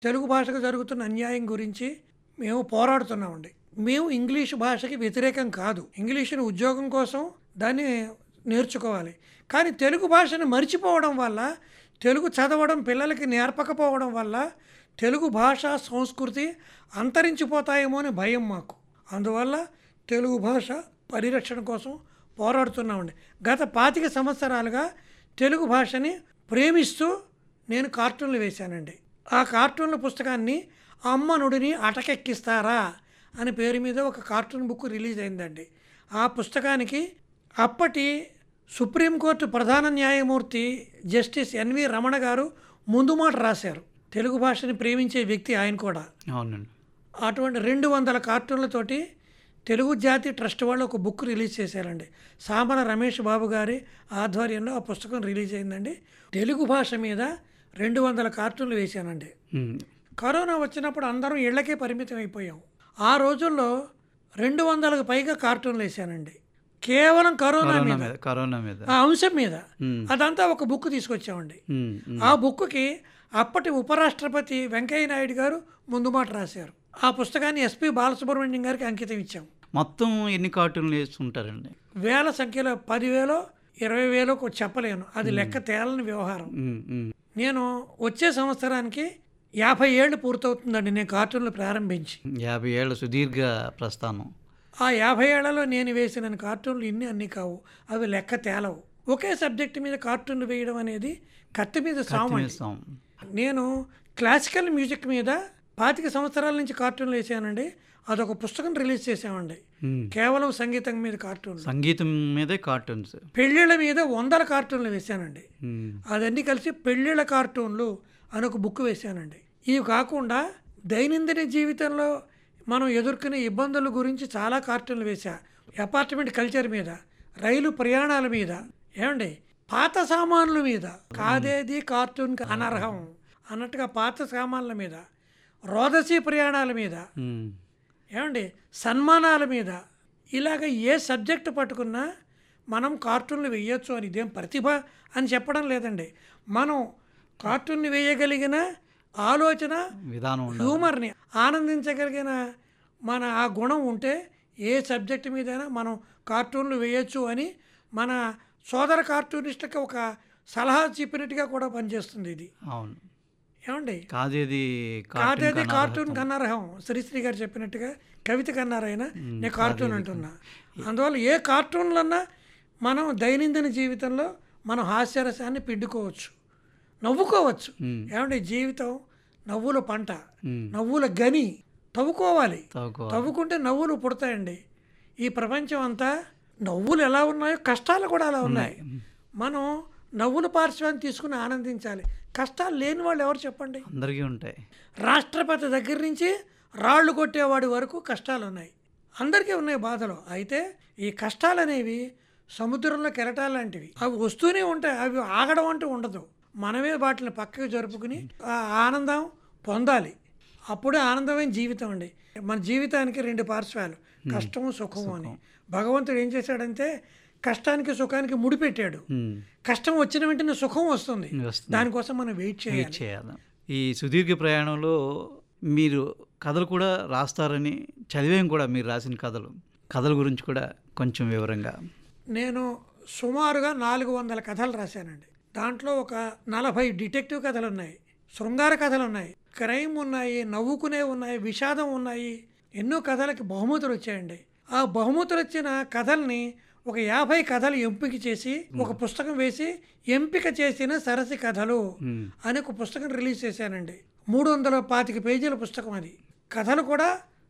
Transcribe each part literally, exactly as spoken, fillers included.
తెలుగు భాషకు జరుగుతున్న అన్యాయం గురించి మేము పోరాడుతున్నామండి. మేము ఇంగ్లీష్ భాషకి వ్యతిరేకం కాదు. ఇంగ్లీష్‌ని ఉద్యోగం కోసం దాన్ని నేర్చుకోవాలి. కానీ తెలుగు భాషను మర్చిపోవడం వల్ల, తెలుగు చదవడం పిల్లలకి నేర్పకపోవడం వల్ల తెలుగు భాష, సంస్కృతి అంతరించిపోతాయేమో అని భయం మాకు. అందువల్ల తెలుగు భాష పరిరక్షణ కోసం పోరాడుతున్నామండి. గత పాతిక సంవత్సరాలుగా తెలుగు భాషని ప్రేమిస్తూ నేను కార్టూన్లు వేశానండి. ఆ కార్టూన్ల పుస్తకాన్ని అమ్మ నుడిని అటకెక్కిస్తారా అని పేరు మీద ఒక కార్టూన్ బుక్ రిలీజ్ అయిందండి. ఆ పుస్తకానికి అప్పటి సుప్రీంకోర్టు ప్రధాన న్యాయమూర్తి జస్టిస్ ఎన్వి రమణ గారు ముందు మాట రాశారు. తెలుగు భాషని ప్రేమించే వ్యక్తి ఆయన కూడా. అవునండి. అటువంటి రెండు వందల కార్టూన్లతోటి తెలుగు జాతి ట్రస్ట్ వాళ్ళు ఒక బుక్ రిలీజ్ చేశారండి. సామల రమేష్ బాబు గారి ఆధ్వర్యంలో ఆ పుస్తకం రిలీజ్ అయిందండి. తెలుగు భాష మీద రెండు వందల కార్టూన్లు వేశానండి. హ్మ్. కరోనా వచ్చినప్పుడు అందరం ఇళ్లకే పరిమితం అయిపోయాం. ఆ రోజుల్లో రెండు వందలకు పైగా కార్టూన్లు వేశానండి. కేవలం కరోనా కరోనా మీద, మీద కరోనా మీద. ఆ అంశం మీద. హ్మ్. అదంతా ఒక బుక్ తీసుకొచ్చామండి. హ్మ్. హ్మ్. ఆ బుక్కి అప్పటి ఉపరాష్ట్రపతి వెంకయ్య నాయుడు గారు ముందు మాట రాశారు. ఆ పుస్తకాన్ని ఎస్పి బాలసుబ్రహ్మణ్యం గారికి అంకితం ఇచ్చాం. మొత్తం ఎన్ని కార్టూన్లు వేస్తుంటారండి? వేల సంఖ్యలో పదివేలో ఇరవై వేలో చెప్పలేను. అది లెక్క తేలని వ్యవహారం. హ్మ్. హ్మ్. నేను వచ్చే సంవత్సరానికి యాభై ఏళ్ళు పూర్తవుతుందండి నేను కార్టూన్లు ప్రారంభించి. యాభై ఏళ్ళ సుదీర్ఘ ప్రస్థానం. ఆ యాభై ఏళ్లలో నేను వేసిన కార్టూన్లు ఇన్ని అన్ని కావు. అవి లెక్క తేలవు. ఒకే సబ్జెక్టు మీద కార్టూన్లు వేయడం అనేది కత్తి మీద సాము అండి. కత్తిమీస్తాం. నేను క్లాసికల్ మ్యూజిక్ మీద పాతిక సంవత్సరాల నుంచి కార్టూన్లు వేసానండి. అదొక పుస్తకం రిలీజ్ చేసామండి. హ్మ్. కేవలం సంగీతం మీద కార్టూన్లు. సంగీతం మీదే కార్టూన్స్. పెళ్ళిళ్ళ మీద వందల కార్టూన్లు వేశానండి. హ్మ్. అదన్నీ కలిసి పెళ్ళిళ్ళ కార్టూన్లు అని ఒక బుక్ వేశానండి. ఇవి కాకుండా దైనందిన జీవితంలో మనం ఎదుర్కొనే ఇబ్బందుల గురించి చాలా కార్టూన్లు వేశా. అపార్ట్మెంట్ కల్చర్ మీద, రైలు ప్రయాణాల మీద, ఏమండి పాత సామాన్ల మీద, కాదేది కార్టూన్కి అనర్హం అన్నట్టుగా పాత సామాన్ల మీద, రోదసీ ప్రయాణాల మీద, హ్మ్. ఏమండి సన్మానాల మీద, ఇలాగ ఏ సబ్జెక్టు పట్టుకున్నా మనం కార్టూన్లు వేయొచ్చు అని. ఇదేం ప్రతిభ అని చెప్పడం లేదండి. మనం కార్టూన్లు వేయగలిగిన ఆలోచన, విధానం ఉండాలి. హ్యూమర్ని ఆనందించగలిగిన మన ఆ గుణం ఉంటే ఏ సబ్జెక్టు మీదైనా మనం కార్టూన్లు వేయొచ్చు అని మన సోదర కార్టూనిస్టులకి ఒక సలహా చెప్పినట్టుగా కూడా పనిచేస్తుంది ఇది. అవును. ఏమండి కాదేది కాదేది కార్టూన్ కార్టూన్ కన్నారహం శ్రీశ్రీ గారు చెప్పినట్టుగా కవిత కన్నారైనా నేను కార్టూన్ అంటున్నా. అందువల్ల ఏ కార్టూన్లన్నా మనం దైనందిన జీవితంలో మనం హాస్యరసాన్ని పిండుకోవచ్చు, నవ్వుకోవచ్చు. హ్మ్. ఏమంటే జీవితం నవ్వుల పంట, హ్మ్. నవ్వుల గని. తవ్వుకోవాలి. తవ్వుకోవాలి. తవ్వుకుంటే నవ్వులు పుడతాయండి. ఈ ప్రపంచం అంతా నవ్వులు ఎలా ఉన్నాయో కష్టాలు కూడా అలా ఉన్నాయి. మనం నవ్వుల పార్శ్వాన్ని తీసుకుని ఆనందించాలి. కష్టాలు లేని వాళ్ళు ఎవరు చెప్పండి? అందరికీ ఉంటాయి. రాష్ట్రపతి దగ్గర నుంచి రాళ్ళు కొట్టేవాడి వరకు కష్టాలు ఉన్నాయి. అందరికీ ఉన్నాయి బాధలు. అయితే ఈ కష్టాలు అనేవి సముద్రంలో కెరటాలు లాంటివి. అవి వస్తూనే ఉంటాయి. అవి ఆగడం అంటూ ఉండదు. మనమే వాటిని పక్కకు జరుపుకుని ఆ ఆనందం పొందాలి. అప్పుడే ఆనందమైన జీవితం అండి. మన జీవితానికి రెండు పార్శ్వాలు, కష్టము సుఖము అని. భగవంతుడు ఏం చేశాడంటే కష్టానికి సుఖానికి ముడిపెట్టాడు. హ్మ్. కష్టం వచ్చిన వెంటనే సుఖం వస్తుంది. వస్తుంది. దానికోసం మనం వెయిట్ వెయిట్ చేయాలి. చేయాలి. ఈ సుదీర్ఘ ప్రయాణంలో మీరు కథలు కూడా రాస్తారని చదివాం కూడా. మీరు రాసిన కథలు కథల గురించి కూడా కొంచెం వివరంగా. నేను సుమారుగా నాలుగు వందల కథలు రాశానండి. దాంట్లో ఒక నలభై డిటెక్టివ్ కథలు ఉన్నాయి, శృంగార కథలు ఉన్నాయి, క్రైమ్ ఉన్నాయి, నవ్వుకునే ఉన్నాయి, విషాదం ఉన్నాయి. ఎన్నో కథలకి బహుమతులు వచ్చాయండి. ఆ బహుమతులు వచ్చిన కథల్ని ఒక యాభై కథలు ఎంపిక చేసి ఒక పుస్తకం వేసి ఎంపిక చేసిన సరసి కథలు హ్మ్. అని ఒక పుస్తకం రిలీజ్ చేశానండి. మూడు వందల పాతిక పేజీల పుస్తకం అది. కథలు కూడా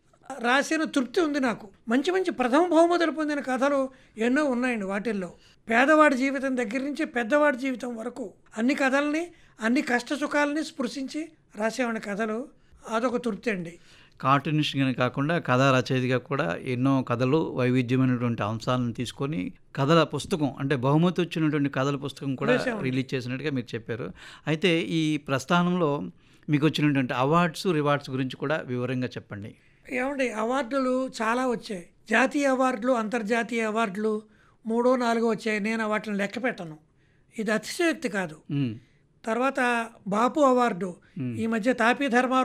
రాసిన తృప్తి ఉంది నాకు. మంచి మంచి ప్రథమ బహుమతులు పొందిన కథలు ఎన్నో ఉన్నాయండి. వాటిల్లో పేదవాడి జీవితం దగ్గర నుంచి పెద్దవాడి జీవితం వరకు అన్ని కథల్ని, అన్ని కష్ట సుఖాలని స్పృశించి రాసేవాడి కథలు. అదొక తృప్తి అండి. కార్టూనిస్ట్గానే కాకుండా కథా రచయితగా కూడా ఎన్నో కథలు, వైవిధ్యమైనటువంటి అంశాలను తీసుకొని కథల పుస్తకం, అంటే బహుమతి వచ్చినటువంటి కథల పుస్తకం కూడా రిలీజ్ చేసినట్టుగా మీరు చెప్పారు. అయితే ఈ ప్రస్థానంలో మీకు వచ్చినటువంటి అవార్డ్స్, రివార్డ్స్ గురించి కూడా వివరంగా చెప్పండి. ఏమండి అవార్డులు చాలా వచ్చాయి. జాతీయ అవార్డులు, అంతర్జాతీయ అవార్డులు మూడో నాలుగో వచ్చాయి. నేను వాటిని లెక్క పెట్టను. ఇది అతిశయోక్తి కాదు. హ్మ్. తర్వాత బాపు అవార్డు, ఈ మధ్య తాపీ ధర్మారావు